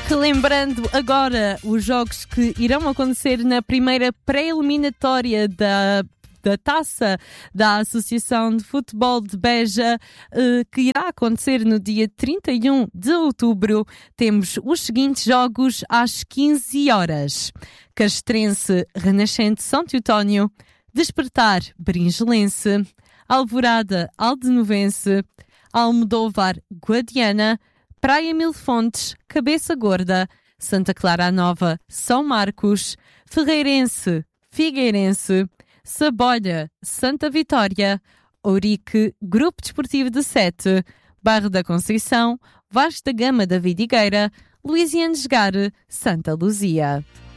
Relembrando agora os jogos que irão acontecer na primeira pré-eliminatória da Taça da Associação de Futebol de Beja, que irá acontecer no dia 31 de outubro. Temos os seguintes jogos às 15 horas. Castrense Renascente São Teotónio, Despertar Beringelense, Alvorada Aldenovense, Almodóvar Guadiana, Praia Mil Fontes, Cabeça Gorda, Santa Clara a Nova, São Marcos, Ferreirense, Figueirense, Sabolha, Santa Vitória, Ourique, Grupo Desportivo de Sete, Barra da Conceição, Vasco da Gama da Vidigueira, Luisianes Gare, Santa Luzia.